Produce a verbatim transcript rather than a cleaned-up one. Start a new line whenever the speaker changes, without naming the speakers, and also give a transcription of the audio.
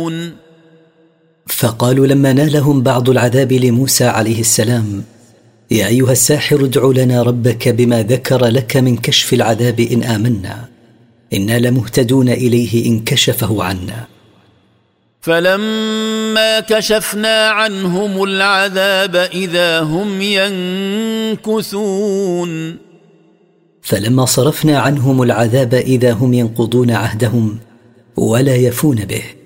فقالوا لما نالهم بعض العذاب لموسى عليه السلام: يا أيها الساحر ادع لنا ربك بما ذكر لك من كشف العذاب إن آمنا إنا لمهتدون إليه إن كشفه عنا.
فلما كشفنا عنهم العذاب إذا هم ينكثون.
فلما صرفنا عنهم العذاب إذا هم ينقضون عهدهم ولا يفون به.